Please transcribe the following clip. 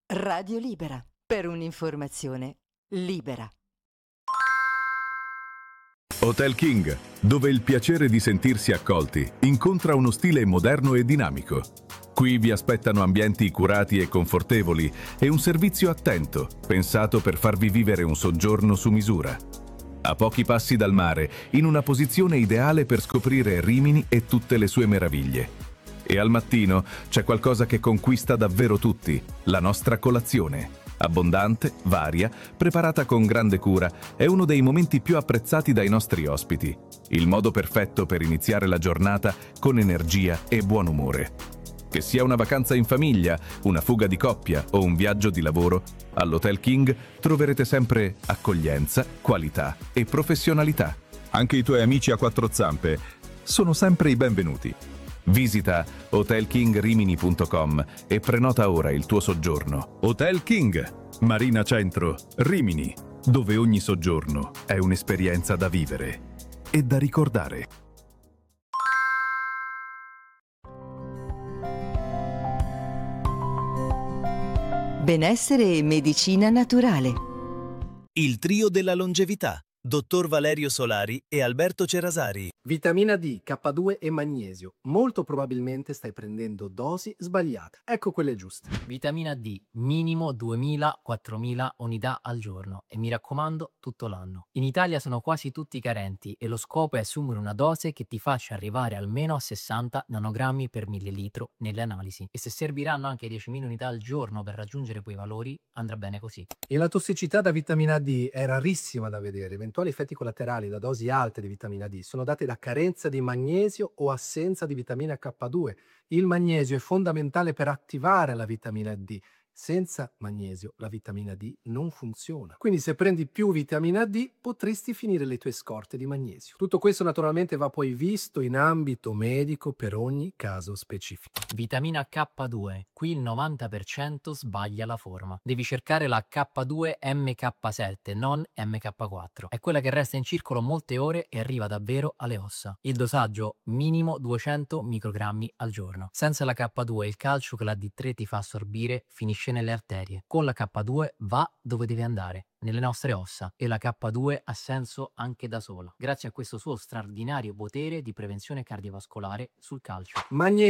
Radio Libera, per un'informazione libera. Hotel King, dove il piacere di sentirsi accolti incontra uno stile moderno e dinamico. Qui vi aspettano ambienti curati e confortevoli e un servizio attento, pensato per farvi vivere un soggiorno su misura. A pochi passi dal mare, in una posizione ideale per scoprire Rimini e tutte le sue meraviglie. E al mattino c'è qualcosa che conquista davvero tutti, la nostra colazione. Abbondante, varia, preparata con grande cura, è uno dei momenti più apprezzati dai nostri ospiti. Il modo perfetto per iniziare la giornata con energia e buon umore. Che sia una vacanza in famiglia, una fuga di coppia o un viaggio di lavoro, all'Hotel King troverete sempre accoglienza, qualità e professionalità. Anche i tuoi amici a quattro zampe sono sempre i benvenuti. Visita hotelkingrimini.com e prenota ora il tuo soggiorno. Hotel King, Marina Centro, Rimini, dove ogni soggiorno è un'esperienza da vivere e da ricordare. Benessere e medicina naturale. Il trio della longevità. Dottor Valerio Solari e Alberto Cerasari. Vitamina D, K2 e magnesio. Molto probabilmente stai prendendo dosi sbagliate. Ecco quelle giuste. Vitamina D, minimo 2000-4000 unità al giorno e mi raccomando tutto l'anno. In Italia sono quasi tutti carenti e lo scopo è assumere una dose che ti faccia arrivare almeno a 60 nanogrammi per millilitro nelle analisi. E se serviranno anche 10.000 unità al giorno per raggiungere quei valori, andrà bene così. E la tossicità da vitamina D è rarissima da vedere. Eventuali effetti collaterali da dosi alte di vitamina D sono date da carenza di magnesio o assenza di vitamina K2. Il magnesio è fondamentale per attivare la vitamina D. Senza magnesio la vitamina D non funziona. Quindi se prendi più vitamina D potresti finire le tue scorte di magnesio. Tutto questo naturalmente va poi visto in ambito medico per ogni caso specifico. Vitamina K2, qui il 90% sbaglia la forma. Devi cercare la K2 MK7, non MK4. È quella che resta in circolo molte ore e arriva davvero alle ossa. Il dosaggio minimo 200 microgrammi al giorno. Senza la K2 il calcio che la D3 ti fa assorbire finisce nelle arterie. Con la K2 va dove deve andare, nelle nostre ossa, e la K2 ha senso anche da sola, grazie a questo suo straordinario potere di prevenzione cardiovascolare sul calcio. Magnesio